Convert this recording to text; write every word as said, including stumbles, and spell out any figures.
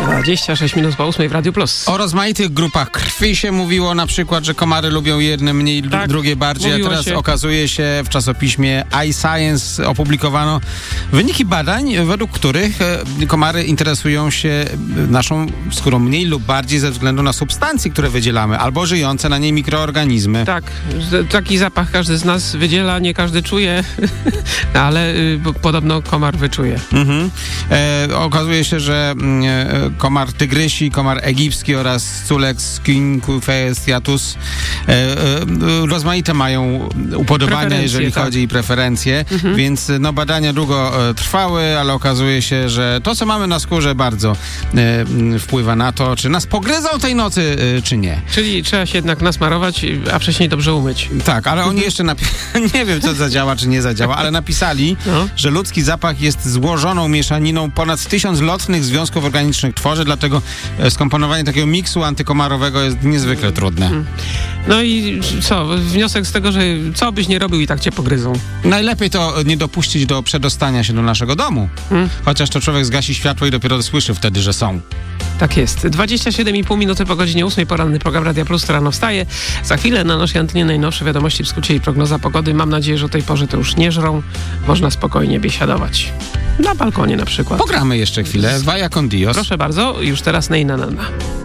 dwadzieścia sześć minut po ósmej w Radiu Plus. O rozmaitych grupach krwi się mówiło, na przykład, że komary lubią jedne mniej, tak, drugie bardziej, a teraz się. okazuje się w czasopiśmie iScience opublikowano wyniki badań, według których komary interesują się naszą skórą mniej lub bardziej ze względu na substancje, które wydzielamy, albo żyjące na niej mikroorganizmy. Tak, taki zapach każdy z nas wydziela, nie każdy czuje, ale y, podobno komar wyczuje. Mhm. E, okazuje się, że e, komar tygrysi, komar egipski oraz Culex quinquefestiatus e, e, rozmaite mają upodobania, jeżeli tak. chodzi o preferencje, mhm. więc no, badania długo e, trwały, ale okazuje się, że to, co mamy na skórze, bardzo e, wpływa na to, czy nas pogryzą tej nocy, e, czy nie. Czyli trzeba się jednak nasmarować, a wcześniej dobrze umyć. Tak, ale oni jeszcze napi- nie wiem, co zadziała, czy nie zadziała, ale napisali, no. że ludzki zapach jest złożoną mieszaniną ponad tysiąc lotnych związków organicznych tworzy, dlatego skomponowanie takiego miksu antykomarowego jest niezwykle trudne. No i co? Wniosek z tego, że co byś nie robił i tak cię pogryzą. Najlepiej to nie dopuścić do przedostania się do naszego domu. Hmm. Chociaż to człowiek zgasi światło i dopiero słyszy wtedy, że są. Tak jest. dwadzieścia siedem i pół minuty po godzinie ósmej, poranny program Radia Plus, to rano wstaje. Za chwilę na naszej antenie najnowsze wiadomości w skrócie i prognoza pogody. Mam nadzieję, że o tej porze to już nie żrą. Można spokojnie biesiadować. Na balkonie na przykład. Pogramy jeszcze chwilę. Vaya con Dios. Proszę bardzo, już teraz Neina Nana.